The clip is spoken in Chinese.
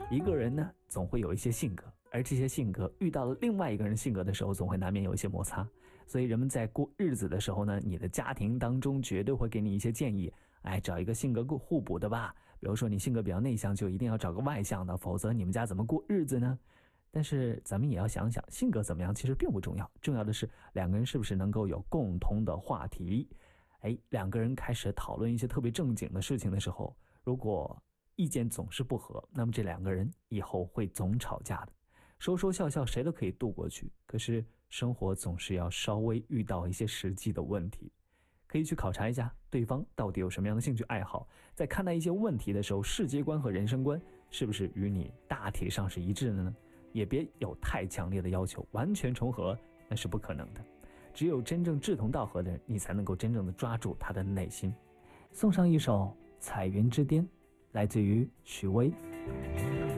一个人呢，总会有一些性格，而这些性格遇到了另外一个人性格的时候，总会难免有一些摩擦。所以人们在过日子的时候呢，你的家庭当中绝对会给你一些建议，找一个性格互补的吧。比如说你性格比较内向，就一定要找个外向的，否则你们家怎么过日子呢？但是咱们也要想想，性格怎么样其实并不重要，重要的是两个人是不是能够有共同的话题。两个人开始讨论一些特别正经的事情的时候，如果意见总是不合，那么这两个人以后会总吵架的。说说笑笑谁都可以度过去，可是生活总是要稍微遇到一些实际的问题。可以去考察一下对方到底有什么样的兴趣爱好，在看待一些问题的时候，世界观和人生观是不是与你大体上是一致的呢？也别有太强烈的要求，完全重合那是不可能的。只有真正志同道合的人，你才能够真正的抓住他的内心。送上一首《彩云之巅》，来自于许巍。